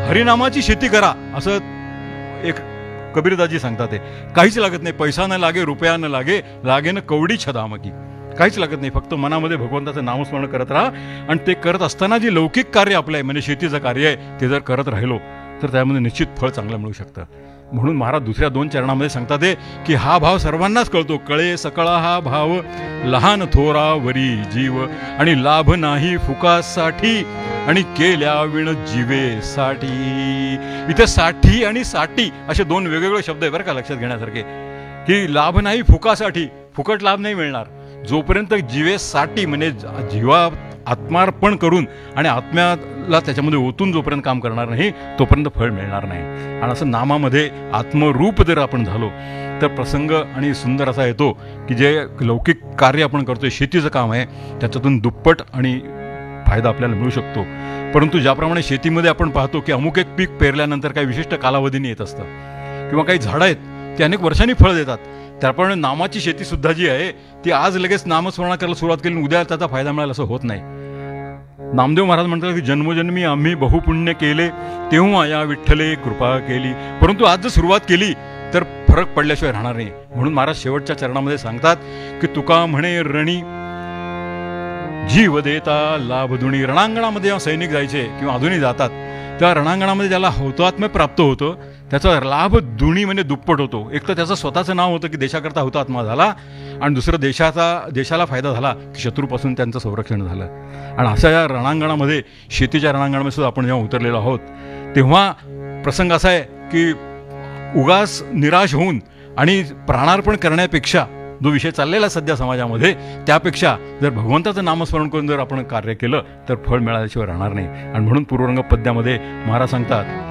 हरिनामाची शेती करा असं एक कबीरदाजी सांगतात. ते काहीच लागत नाही, पैसा न लागे, रुपया न लागे, लागे न कवडी छदामकी. काहीच लागत नाही, फक्त मनामध्ये भगवंताचं नामस्मरण करत राहा. आणि ते करत असताना जे लौकिक कार्य आपलं आहे, म्हणजे शेतीचं कार्य आहे, ते जर करत राहिलो तर त्यामध्ये निश्चित फळ चांगलं मिळू शकतं. म्हणून महाराज दुसऱ्या 2 चरणामध्ये सांगतात ते की हा भाव सर्वांनाच कळतो. कळे सकळा हा भाव, लहान थोरा वरी जीव, आणि लाभ नाही फुकासाठी, आणि केल्या विण जीवेसाठी. इथे साठी आणि साठी असे 2 वेगवेगळे शब्द आहे बरं का, लक्षात घेण्यासारखे. की लाभ नाही फुकासाठी, फुकट लाभ नाही मिळणार. जोपर्यंत जीवेसाठी म्हणजे जीवा आत्मार्पण करून आणि आत्म्याला त्याच्यामध्ये ओतून जोपर्यंत काम करणार नाही तोपर्यंत फळ मिळणार नाही. आणि असं नामामध्ये आत्मरूप जर आपण झालो तर प्रसंग आणि सुंदर असा येतो की जे लौकिक कार्य आपण करतोय, शेतीचं काम आहे, त्याच्यातून दुप्पट आणि फायदा आपल्याला मिळू शकतो. परंतु ज्याप्रमाणे शेतीमध्ये आपण पाहतो की अमुक एक पीक पेरल्यानंतर काही विशिष्ट कालावधीने येत असतं, किंवा काही झाडं आहेत ती अनेक वर्षांनी फळ देतात, त्याप्रमाणे नामाची शेती सुद्धा जी आहे ती आज लगेच नामस्मरण करायला सुरुवात केली उद्या त्याचा फायदा मिळाला असं होत नाही. नामदेव महाराज म्हणतात की जन्मोजन्मी आम्ही बहुपुण्य केले, तेव्हा या विठ्ठले कृपा केली. परंतु आज जर सुरुवात केली तर फरक पडल्याशिवाय राहणार नाही. म्हणून महाराज शेवटच्या चरणामध्ये सांगतात की तुका म्हणे रणी जीव देता लाभ दुणी. रणांगणामध्ये जेव्हा सैनिक जायचे किंवा अजूनही जातात तेव्हा रणांगणामध्ये ज्याला हुतात्म्य प्राप्त होतं त्याचा लाभ दुणी म्हणजे दुप्पट होतो. एक तर त्याचं स्वतःचं नाव होतं की देशाकरता हुतात्मा झाला, आणि दुसरं देशाला फायदा झाला की शत्रूपासून त्यांचं संरक्षण झालं. आणि अशा या रणांगणामध्ये, शेतीच्या रणांगणामध्ये सुद्धा आपण जेव्हा उतरलेलो आहोत तेव्हा प्रसंग असा आहे की उगाच निराश होऊन आणि प्राणार्पण करण्यापेक्षा जो विषय चाललेला सध्या समाजामध्ये, त्यापेक्षा जर भगवंताचं नामस्मरण करून जर आपण कार्य केलं तर फळ मिळाल्याशिवाय राहणार नाही. आणि म्हणून पूर्वरंग पद्यामध्ये महाराज सांगतात